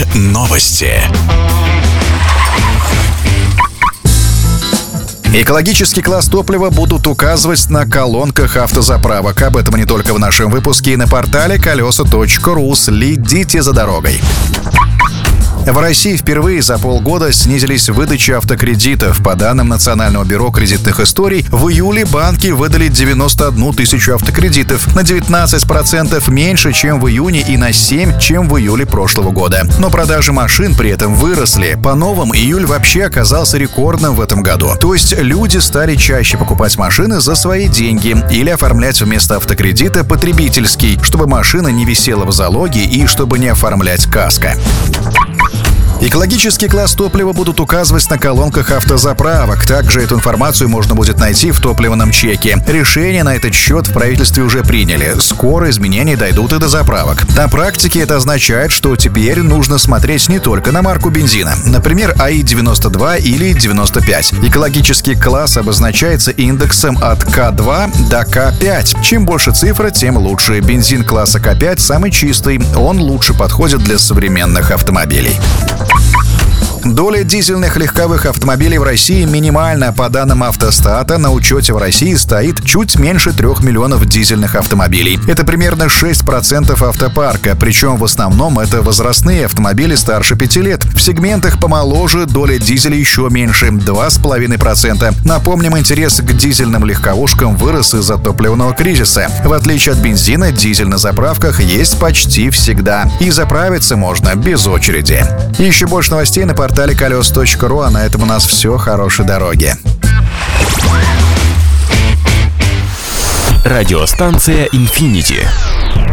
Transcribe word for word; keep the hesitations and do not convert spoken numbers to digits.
Новости. Экологический класс топлива будут указывать на колонках автозаправок. Об этом не только в нашем выпуске и на портале колеса точка ру. Следите за дорогой. В России впервые за полгода снизились выдачи автокредитов. По данным Национального бюро кредитных историй, в июле банки выдали девяносто одну тысячу автокредитов, на девятнадцать процентов меньше, чем в июне, и на семь процентов, чем в июле прошлого года. Но продажи машин при этом выросли. По-новому, июль вообще оказался рекордным в этом году. То есть люди стали чаще покупать машины за свои деньги или оформлять вместо автокредита потребительский, чтобы машина не висела в залоге и чтобы не оформлять каско. Экологический класс топлива будут указывать на колонках автозаправок. Также эту информацию можно будет найти в топливном чеке. Решение на этот счет в правительстве уже приняли. Скоро изменения дойдут и до заправок. На практике это означает, что теперь нужно смотреть не только на марку бензина. Например, а и девяносто два или девяносто пять. Экологический класс обозначается индексом от ка два до ка пять. Чем больше цифра, тем лучше. Бензин класса ка пять самый чистый. Он лучше подходит для современных автомобилей. Доля дизельных легковых автомобилей в России минимальна. По данным Автостата, на учете в России стоит чуть меньше трех миллионов дизельных автомобилей. Это примерно шесть процентов автопарка, причем в основном это возрастные автомобили старше пяти лет. В сегментах помоложе доля дизеля еще меньше – два с половиной процента. Напомним, интерес к дизельным легковушкам вырос из-за топливного кризиса. В отличие от бензина, дизель на заправках есть почти всегда. И заправиться можно без очереди. Еще больше новостей на портале портале колеса точка ру, а на этом у нас все. Хорошей дороги. Радиостанция «Инфинити».